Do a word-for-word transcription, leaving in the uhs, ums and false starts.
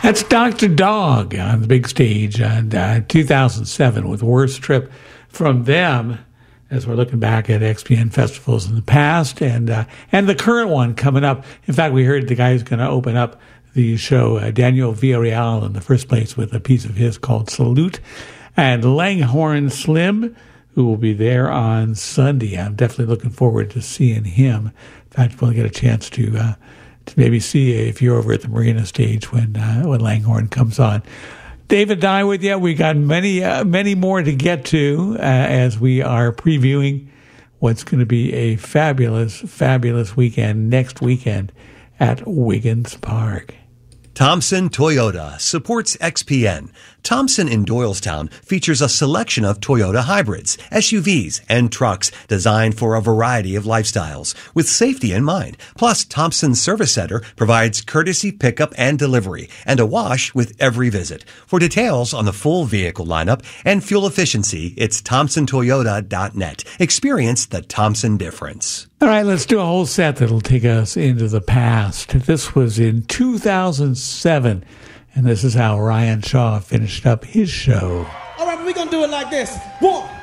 That's Doctor Dog on the big stage in uh, two thousand seven with Worst Trip from them, as we're looking back at X P N festivals in the past and uh, and the current one coming up. In fact, we heard the guy who's going to open up the show, uh, Daniel Villarreal, in the first place with a piece of his called Salute, and Langhorne Slim, who will be there on Sunday. I'm definitely looking forward to seeing him. In fact, we'll get a chance to uh, to maybe see if you're over at the Marina stage when uh, when Langhorne comes on. David Dye with you. We got many uh, many more to get to uh, as we are previewing what's going to be a fabulous, fabulous weekend next weekend at Wiggins Park. Thompson Toyota supports X P N. Thompson in Doylestown features a selection of Toyota hybrids, S U Vs, and trucks designed for a variety of lifestyles with safety in mind. Plus, Thompson Service Center provides courtesy pickup and delivery and a wash with every visit. For details on the full vehicle lineup and fuel efficiency, it's thompson toyota dot net. Experience the Thompson difference. All right, let's do a whole set that'll take us into the past. This was in two thousand seven, and this is how Ryan Shaw finished up his show. All right, we're going to do it like this. One,